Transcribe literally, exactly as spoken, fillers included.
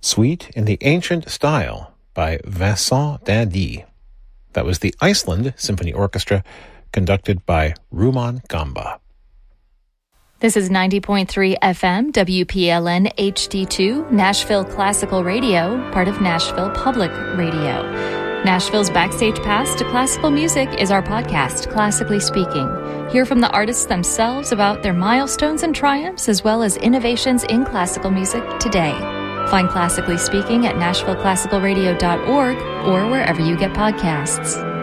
Suite in the Ancient Style by Vincent d'Indy. That was the Iceland Symphony Orchestra, conducted by Rumaan Gamba. This is ninety point three F M, W P L N H D two, Nashville Classical Radio, part of Nashville Public Radio. Nashville's backstage pass to classical music is our podcast, Classically Speaking. Hear from the artists themselves about their milestones and triumphs, as well as innovations in classical music today. Find Classically Speaking at nashville classical radio dot org or wherever you get podcasts.